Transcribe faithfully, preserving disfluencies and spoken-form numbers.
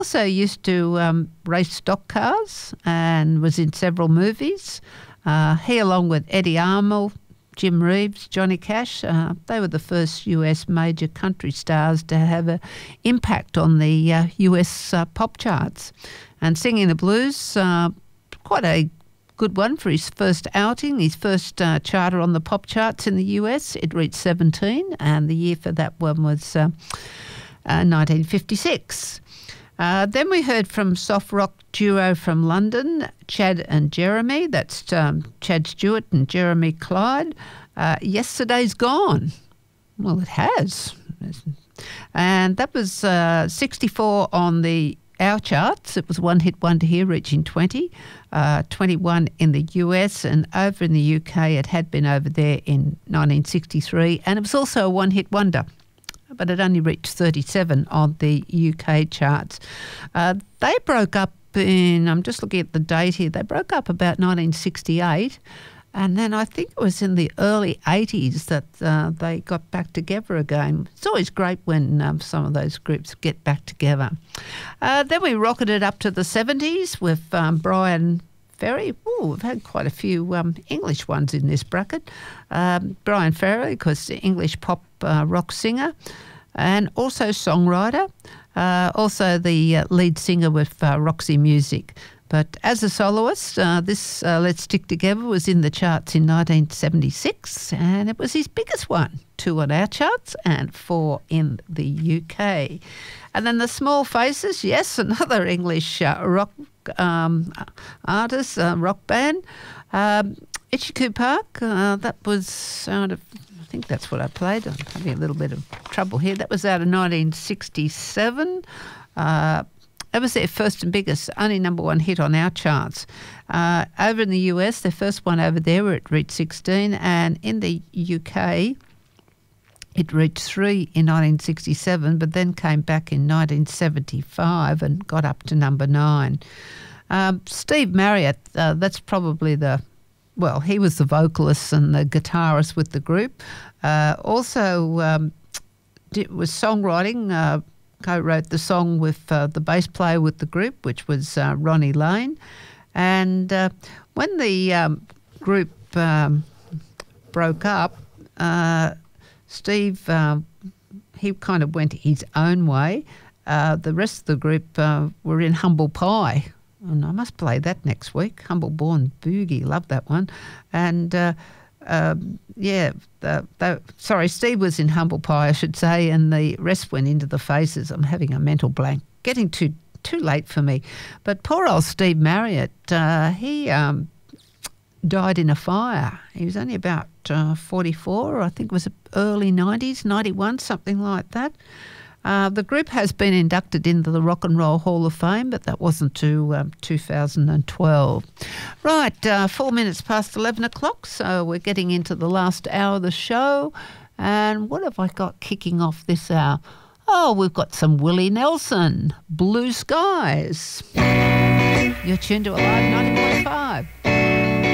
Also used to um, race stock cars and was in several movies. Uh, he, along with Eddie Armel, Jim Reeves, Johnny Cash, uh, they were the first U S major country stars to have an impact on the uh, U S uh, pop charts. And singing the blues, uh, quite a good one for his first outing, his first uh, charter on the pop charts in the U S. It reached seventeen, and the year for that one was uh, uh, nineteen fifty-six. Uh, then we heard from soft rock duo from London, Chad and Jeremy. That's um, Chad Stewart and Jeremy Clyde. Uh, Yesterday's Gone. Well, it has. And that was uh, sixty-four on the Our charts. It was one hit wonder here, reaching twenty, uh, twenty-one in the U S, and over in the U K it had been over there in nineteen sixty-three, and it was also a one hit wonder, but it only reached thirty-seven on the U K charts. Uh, they broke up in, I'm just looking at the date here, they broke up about nineteen sixty-eight, and then I think it was in the early eighties that uh, they got back together again. It's always great when um, some of those groups get back together. Uh, then we rocketed up to the seventies with um, Brian Ferry. Ooh, we've had quite a few um, English ones in this bracket. Um, Brian Ferry, because English pop uh, rock singer, and also songwriter, uh, also the uh, lead singer with uh, Roxy Music. But as a soloist, uh, this uh, Let's Stick Together was in the charts in nineteen seventy-six, and it was his biggest one. Two on our charts and four in the U K. And then the Small Faces, yes, another English uh, rock um, artist, uh, rock band. Um, Itchy Park, uh, that was out of, I think that's what I played. I'm having a little bit of trouble here. That was out of nineteen sixty-seven. Uh, That was their first and biggest, only number one hit on our charts. Uh, over in the U S, their first one over there, where it reached sixteen, and in the U K, it reached three in nineteen sixty-seven, but then came back in nineteen seventy-five and got up to number nine. Um, Steve Marriott, uh, that's probably the, well, he was the vocalist and the guitarist with the group. Uh, also, um, it was songwriting. Uh, co-wrote the song with uh, the bass player with the group, which was uh, Ronnie Lane. And uh, when the um, group um, broke up, uh, Steve, uh, he kind of went his own way. Uh, the rest of the group uh, were in Humble Pie. And I must play that next week. Humble Born Boogie, love that one. And uh, Um, yeah, the, the, sorry, Steve was in Humble Pie, I should say, and the rest went into the Faces. I'm having a mental blank, getting too too late for me. But poor old Steve Marriott, uh, he um, died in a fire. He was only about uh, forty-four, I think it was early nineties, ninety-one, something like that. Uh, the group has been inducted into the Rock and Roll Hall of Fame, but that wasn't to um, two thousand twelve. Right, uh, four minutes past eleven o'clock, so we're getting into the last hour of the show. And what have I got kicking off this hour? Oh, we've got some Willie Nelson, Blue Skies. You're tuned to Alive ninety point five.